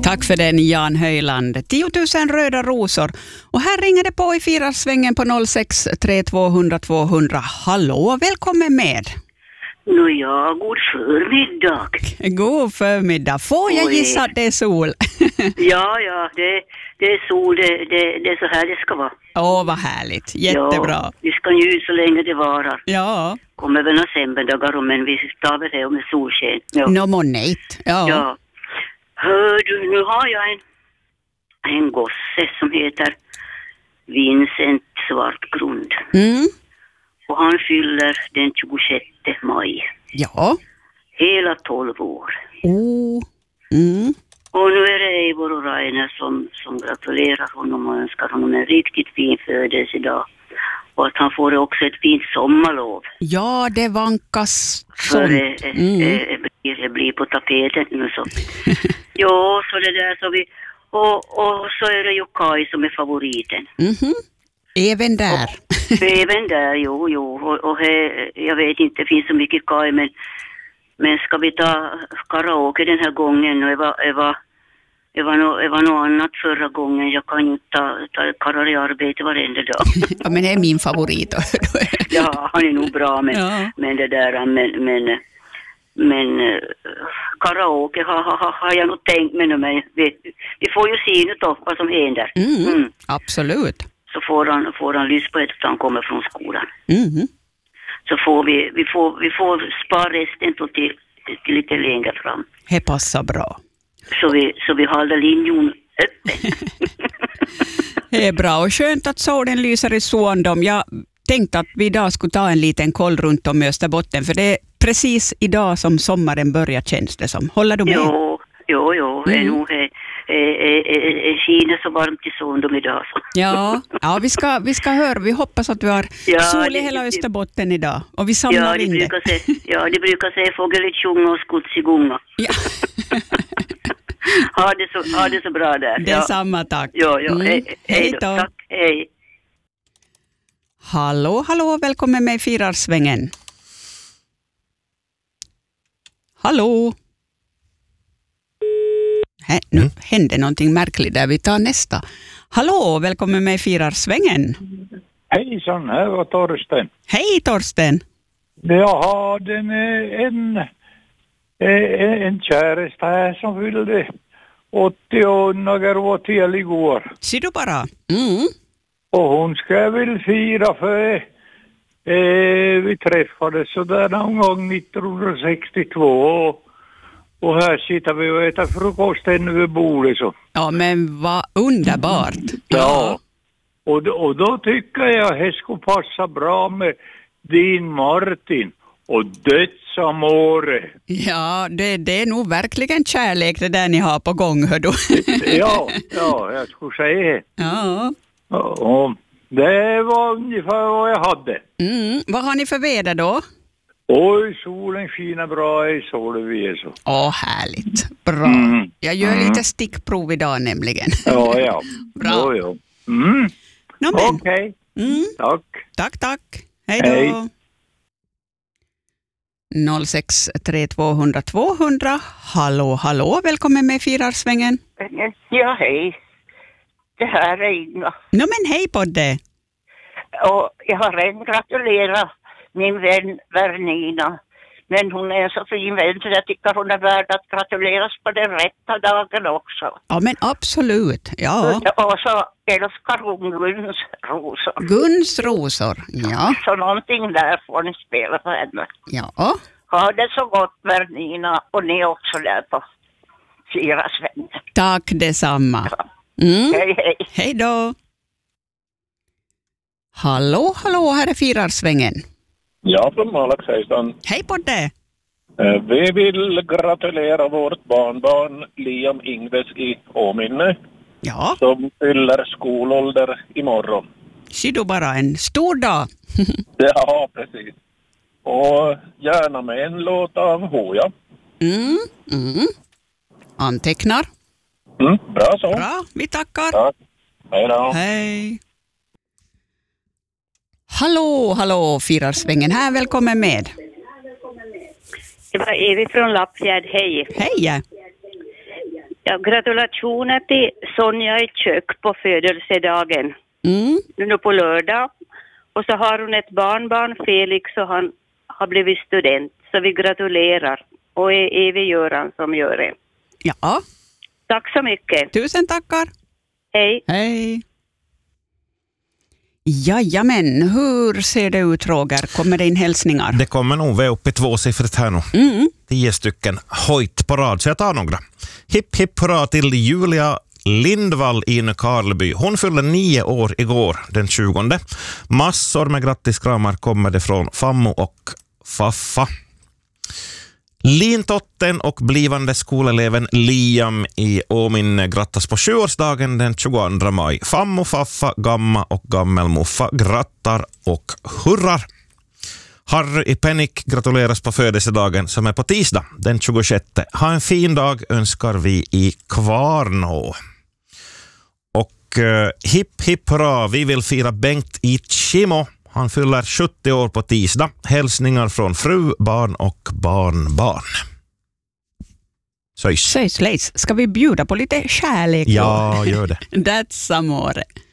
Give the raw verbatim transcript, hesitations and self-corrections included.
Tack för den, Jan Höjland. tio tusen röda rosor. Och här ringer det på i Fyrarsvängen på noll sex tre två noll noll två noll noll. Hallå, välkommen med. Nå ja, god förmiddag. God förmiddag. Får jag gissa att det är sol? ja, ja, det, det är sol. Det, det, det är så här det ska vara. Åh, vad härligt. Jättebra. Ja, vi ska njuta så länge det varar. Ja. Kommer väl några sämbedagar, men vi tar väl det med solsken. Ja. Nå, må nejt. Ja. ja. Hör du, nu har jag en, en gosse som heter Vincent Svartgrund. Mm. Och han fyller den tjugosjätte maj. Ja. Hela tolv år. Oh. Mm. Och nu är det Eivor och Rainer som, som gratulerar honom och önskar honom en riktigt fin födelsedag. Och att han får också ett fint sommarlov. Ja, det vankas för sånt. det mm. äh, blir, blir på tapeten nu så. ja, så det där så vi... Och, och så är det ju Kai som är favoriten. Mhm. Även där. Och, även där, jo, jo. Och, och he, jag vet inte, det finns så mycket Kai, men, men ska vi ta karaoke den här gången? Och det var, det var, det var, no, det var något annat förra gången. Jag kan ju ta, ta karrar i arbete varenda dag. ja, men det är min favorit. ja, han är nog bra, men, ja. men det där, men... men Men uh, karaoke har, har, har jag nog tänkt mig nu, men vi, vi får ju se nu då vad som händer. Mm, mm. Absolut. Så får han, får han lyssna på det att han kommer från skolan. Mm. Så får vi, vi, får, vi får spara resten till, till lite längre fram. Det passar bra. Så vi, så vi håller linjen öppen. Det är bra och skönt att solen lyser i Suondom. Jag tänkte att vi idag skulle ta en liten koll runt om i Österbotten, för det är precis idag som sommaren börjar, känns det som. Håller du med? Jo, jo, jo. Mm. Är nog är Kina så varmt i Suondom idag. Så. Ja, ja vi, ska, vi ska höra. Vi hoppas att vi har ja, sol i det, hela det, Österbotten idag. Och vi samlar ja, in det. Se, ja, de brukar säga fågeligt sjunga och skutsigånga. Ja. ha, det så, ha det så bra där. Det är ja. samma, tack. Ja, ja. Mm. Hej, hej då. Tack, hej. Hallå, hallå, välkommen med i Fyrarsvängen. Hallå. Hä, nu mm. hände någonting märkligt där. Vi tar nästa. Hallå, välkommen med i Fyrarsvängen. Hejsan, här var Torsten. Hej Torsten. Jag hade en, en, en, en käresta här som fyllde åttio år några år till igår. Ser du bara? Mm. Och hon ska väl fira för eh, vi träffades så där någon gång nittonhundrasextiotvå och, och här sitter vi och äter frukosten över bordet så. Ja, men vad underbart. Ja, ja. Och, och då tycker jag att det skulle passa bra med din Martin och dödsamore. Ja, det, det är nog verkligen kärlek det där ni har på gång, hör du. ja, ja, jag skulle säga. Ja. Och det var ungefär vad jag hade. Mm. Vad har ni för väder då? Oj, solen skiner bra i solen vi är så. Åh, härligt. Bra. Mm. Jag gör mm. lite stickprov idag nämligen. Ja, ja. Bra. Jo, jo. Mm. Okej. Okay. Mm. Tack. Tack, tack. Hej då. Hej. noll sex tre två noll noll två noll noll. Hallå, hallå. Välkommen med i Fyrarsvängen. Ja, hej. Det här är Inga. No, men hej på det. Och jag har redan gratulerat min vän Vernina. Men hon är en så fin vän så jag tycker hon är värd att gratuleras på den rätta dagen också. Ja, men absolut. Ja. Och så älskar hon Guns rosor. Guns rosor, ja. Så någonting där får ni spela för henne. Ja. Ha det så gott Vernina och ni också där på Fyrarsvängen. Tack detsamma. Ja. Mm. Hej, hej. Hej då. Hallå, hallå, här är Fyrarsvängen. Ja, från Malax, hejsan. Hej på det. Vi vill gratulera vårt barnbarn Liam Ingves i Åminne. Ja. Som fyller skolålder imorgon. Ser du bara, en stor dag. Ja, precis. Och gärna med en låt av Hoja. Mm, mm. Antecknar. Mm, bra så. Bra, vi tackar. Tack. Hej då. Hej. Hallå, hallå, Fyrarsvängen här, välkommen med. Det var Evi från Lappfjärd, hej. Hej. Ja, gratulationer till Sonja i kök på födelsedagen. Mm. Nu på lördag. Och så har hon ett barnbarn, Felix, och han har blivit student. Så vi gratulerar. Och är Evi Göran som gör det. Ja. Tack så mycket. Tusen tackar. Hej. Hej. Jajamän, hur ser det ut, Roger? Kommer det in hälsningar? Det kommer nog vara uppe i tvåsiffrigt här nu. Mm. Tio stycken hojt på rad, så jag tar några. Hipp hipp hurra till Julia Lindvall i Karleby. Hon fyllde nio år igår, den tjugonde. Massor med grattiskramar kommer det från Fammo och Faffa. Lintotten och blivande skoleleven Liam i Åmin grattas på sjuårsdagen den tjugoandra maj. Fammo, Faffa, Gamma och Gammelmuffa grattar och hurrar. Harry i Pennik gratuleras på födelsedagen som är på tisdag den tjugosjätte. Ha en fin dag önskar vi i Kvarnå. Och uh, hipp hipp hurra, vi vill fira Bengt i Kimo. Han fyller sjuttio år på tisdag. Hälsningar från fru, barn och barnbarn. Söjs. Söjs, Leis. Ska vi bjuda på lite kärlek? Ja, gör det. That's amore.